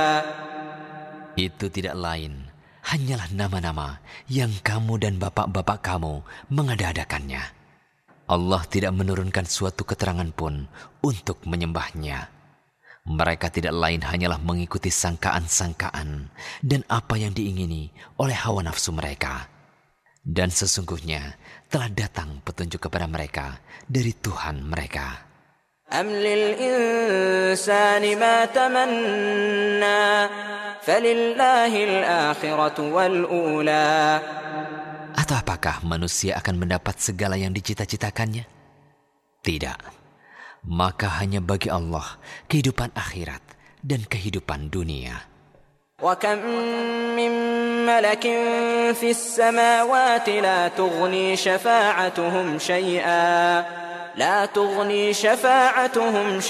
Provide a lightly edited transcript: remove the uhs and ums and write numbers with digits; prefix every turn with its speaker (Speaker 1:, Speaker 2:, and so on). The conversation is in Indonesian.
Speaker 1: Itu tidak lain, hanyalah nama-nama yang kamu dan bapak-bapak kamu mengada-adakannya. Allah tidak menurunkan suatu keterangan pun untuk menyembahnya. Mereka tidak lain hanyalah mengikuti sangkaan-sangkaan dan apa yang diingini oleh hawa nafsu mereka. Dan sesungguhnya telah datang petunjuk kepada mereka dari Tuhan mereka.
Speaker 2: Am lil insani ma tamanna falillahil akhiratu wal ula.
Speaker 1: Atau apakah manusia akan mendapat segala yang dicita-citakannya? Tidak. Maka hanya bagi Allah kehidupan akhirat dan kehidupan dunia.
Speaker 2: Wa kam min malakin fis samawati la tughni syafa'atuhum syai'a